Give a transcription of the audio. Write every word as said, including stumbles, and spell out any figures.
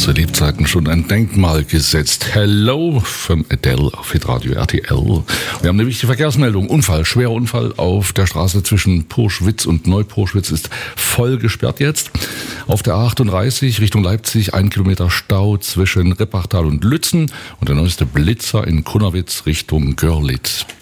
zu Lebzeiten schon ein Denkmal gesetzt. Hello von Adele auf Hitradio R T L. Wir haben eine wichtige Verkehrsmeldung. Unfall, schwerer Unfall auf der Straße zwischen Purschwitz und Neupurschwitz ist voll gesperrt jetzt. Auf der A achtunddreißig Richtung Leipzig ein Kilometer Stau zwischen Rippachtal und Lützen und der neueste Blitzer in Kunnerwitz Richtung Görlitz.